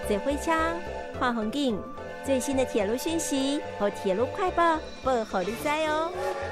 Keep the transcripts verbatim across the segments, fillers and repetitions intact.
最火枪、看风景，最新的铁路讯息和铁路快报报好你知哦。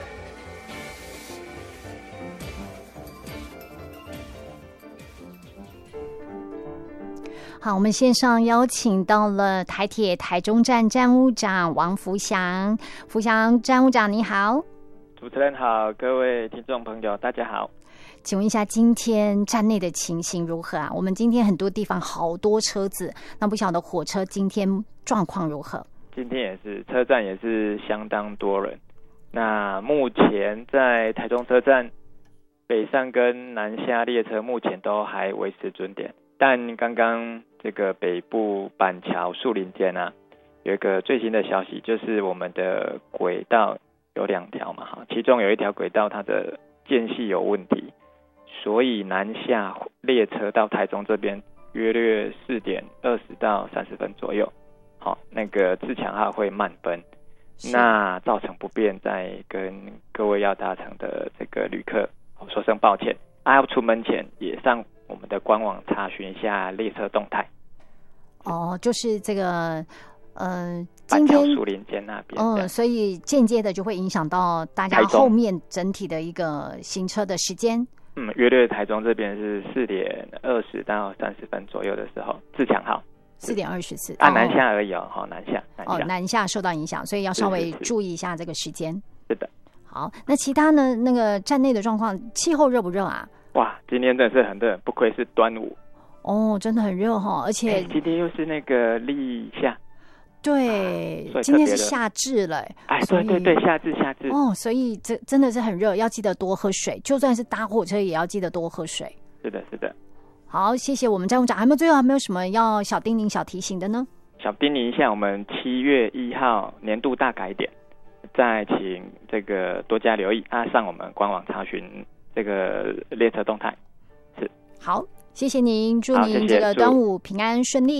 好，我们线上邀请到了台铁台中站站务长王福祥。福祥站务长你好。 主持人好，各位听众朋友大家好。 请问一下，今天站内的情形如何啊？我们今天很多地方好多车子，那不晓得火车今天状况如何？ 今天也是车站也是相当多人。那目前在台中车站北上跟南下列车目前都还维持准点，但刚刚这个北部板桥树林间啊，有一个最新的消息，就是我们的轨道有两条嘛，其中有一条轨道它的间隙有问题，所以南下列车到台中这边约略四点二十到三十分左右，好，那个自强号会慢奔，那造成不便，再跟各位要搭乘的这个旅客说声抱歉。啊，要出门前也上我们的官网查询一下列车动态。 哦，就是这个呃， 板桥树林间那边， 嗯，所以间接的就会影响到大家后面整体的一个行车的时间。 嗯，约略台中这边是四点二十到三十分左右的时候，自强号四点二十四， 啊，南下而已哦，好，南下，南下哦，南下受到影响，所以要稍微注意一下这个时间。 是的。 好，那其他呢？那个站内的状况，气候热不热啊？ 哇，今天真的是很热，不愧是端午哦，真的很热哈，而且、 欸、今天又是那个立夏， 对、 啊， 今天是夏至了， 哎，对对对，夏至夏至哦，所以这真的是很热，要记得多喝水，就算是搭火车也要记得多喝水。 是的，是的。 好，谢谢我们站务长，还有没有最后还没有什么要小叮咛、小提醒的呢？ 小叮咛一下，我们七月一号年度大改点，再请这个多加留意啊，上我们官网查询这个列车动态。是， 好，谢谢您，祝您这个端午平安顺利。